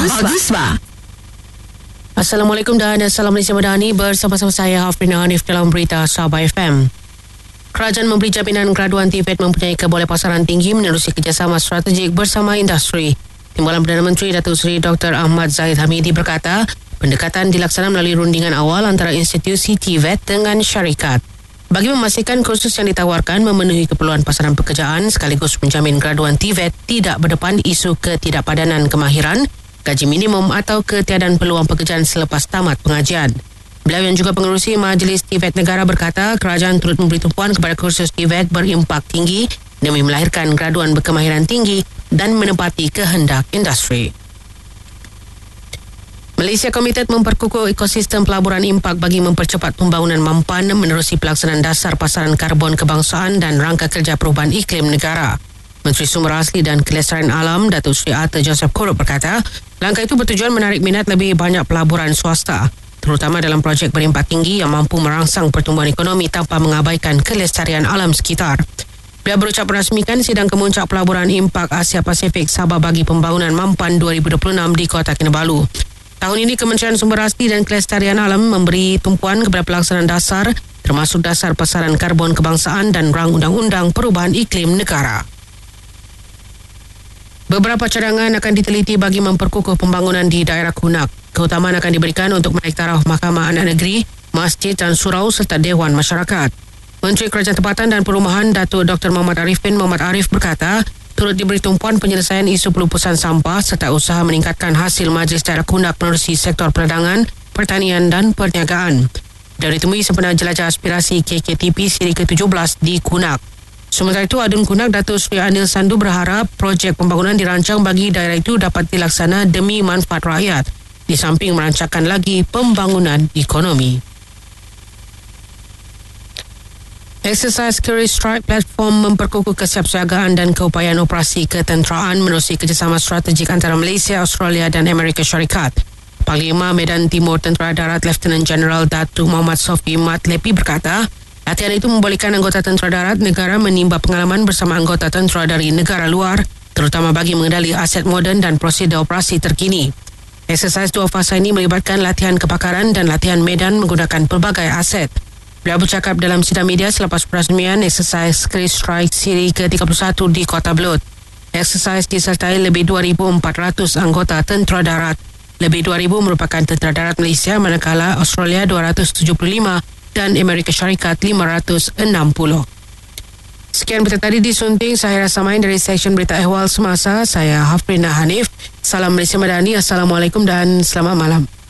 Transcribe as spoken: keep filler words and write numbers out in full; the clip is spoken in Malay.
Bagus, Bagus Pak. Assalamualaikum dan Salam Malaysia Madani. Bersama-sama saya Hafrina Hanif dalam berita Sabah F M. Kerajaan memberi jaminan graduan T V E T mempunyai keboleh pasaran tinggi menerusi kerjasama strategik bersama industri. Timbalan Perdana Menteri Datuk Seri Doktor Ahmad Zahid Hamidi berkata, pendekatan dilaksanakan melalui rundingan awal antara institusi T V E T dengan syarikat. Bagi memastikan kursus yang ditawarkan memenuhi keperluan pasaran pekerjaan sekaligus menjamin graduan T V E T tidak berdepan isu ketidakpadanan kemahiran, gaji minimum atau ketiadaan peluang pekerjaan selepas tamat pengajian. Beliau yang juga pengerusi Majlis T V E T Negara berkata kerajaan turut memberi tumpuan kepada kursus T V E T berimpak tinggi demi melahirkan graduan berkemahiran tinggi dan menepati kehendak industri. Malaysia komited memperkukuh ekosistem pelaburan impak bagi mempercepat pembangunan mampan menerusi pelaksanaan dasar pasaran karbon kebangsaan dan rangka kerja perubahan iklim negara. Menteri Sumber Asli dan Kelestarian Alam Datuk Seri Arthur Joseph Kurup berkata, langkah itu bertujuan menarik minat lebih banyak pelaburan swasta, terutama dalam projek berimpak tinggi yang mampu merangsang pertumbuhan ekonomi tanpa mengabaikan kelestarian alam sekitar. Beliau berucap merasmikan sidang kemuncak pelaburan impak Asia Pasifik Sabah bagi pembangunan mampan dua ribu dua puluh enam di Kota Kinabalu. Tahun ini Kementerian Sumber Asli dan Kelestarian Alam memberi tumpuan kepada pelaksanaan dasar termasuk dasar pasaran karbon kebangsaan dan rang undang-undang perubahan iklim negara. Beberapa cadangan akan diteliti bagi memperkukuh pembangunan di daerah Kunak. Keutamaan akan diberikan untuk menaik taraf Mahkamah Anak Negeri, masjid dan surau serta Dewan Masyarakat. Menteri Kerajaan Tempatan dan Perumahan Datuk Doktor Muhammad Arifin Muhammad Arif berkata, turut diberi tumpuan penyelesaian isu pelupusan sampah serta usaha meningkatkan hasil Majlis Daerah Kunak menerusi sektor perdagangan, pertanian dan perniagaan. Dari ditemui sempena jelajah aspirasi K K T P siri ke tujuh belas di Kunak. Sementara itu, Adun Kunak Datuk Seri Anil Sandu berharap projek pembangunan dirancang bagi daerah itu dapat dilaksana demi manfaat rakyat, di samping merancangkan lagi pembangunan ekonomi. Exercise Carry Strike Platform memperkukuh kesiapsiagaan dan keupayaan operasi ketenteraan menerusi kerjasama strategik antara Malaysia, Australia dan Amerika Syarikat. Panglima Medan Timur Tentera Darat Lieutenant General Datuk Muhammad Sofi Mat Lepi berkata, latihan itu membolehkan anggota tentera darat negara menimba pengalaman bersama anggota tentera dari negara luar, terutama bagi mengendali aset moden dan prosedur operasi terkini. Eksersis dua fasa ini melibatkan latihan kepakaran dan latihan medan menggunakan pelbagai aset. Beliau bercakap dalam sidang media selepas perasmian eksersis Chris Strike siri ke tiga puluh satu di Kota Belud. Eksersis disertai lebih dua ribu empat ratus anggota tentera darat. Lebih dua ribu merupakan tentera darat Malaysia manakala Australia dua ratus tujuh puluh lima dan Amerika Syarikat lima ratus enam puluh. Sekian berita tadi disunting saya Rasa Main dari Seksyen Berita Ehwal Semasa. Saya Hafrina Hanif. Salam Malaysia Madani. Assalamualaikum dan selamat malam.